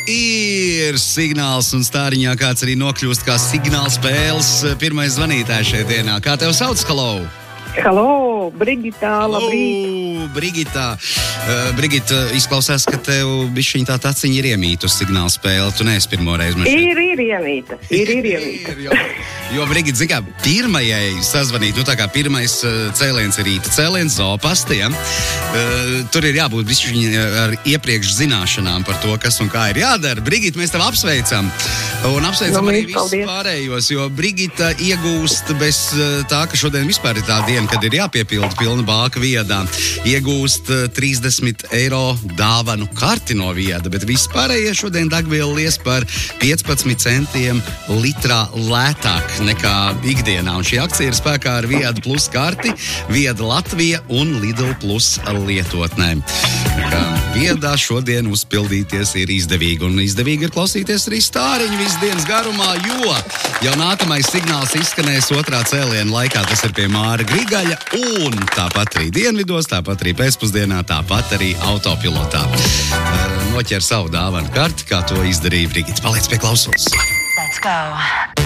ir signāls un stāriņā kāds arī nokļūst kā signāla spēles pirmais zvanītājs šajā dienā. Kā tev sauc, Halo? Halo, Brigita, labrīt. Brigita, izklausās, ka tev bišķiņ tā taciņa ir iemīta uz signāla spēli. Tu neesi pirmo reizi. Ir iemīta. Jo, Brigita, zin kā, pirmajai sazvanīt, tā kā pirmais cēliens ir rīta cēliens, zoopasti, ja? Tur ir jābūt bišķiņ ar iepriekš zināšanām par to, kas un kā ir jādara. Brigita, mēs tev apsveicam. Un apsveicam arī visus pārējos, jo Brigita iegūst bez tā, ka šodien vispār ir tā diena, kad ir jāpiepilda pilna bāka viedā. Iegūst 30 eiro dāvanu karti no vieda, bet vispārējie šodien degviela lies par 15 centiem litrā lētāk nekā ikdienā. Un šī akcija ir spēkā ar Vieda plus karti, Vieda Latvija un Lidl plus lietotnēm. Viedā šodien uzpildīties ir izdevīgi, un izdevīgi ir klausīties arī stāriņu visu dienas garumā, jo jau nākamais signāls izskanēs otrā cēliena laikā, tas ir pie Māra Grigaļa, un tāpat arī dienvidos, tāpat arī pēcpusdienā, tāpat arī autopilotā. Noķer savu dāvanu karti, kā to izdarīja Brigita. Paliec pie klausos. Let's go.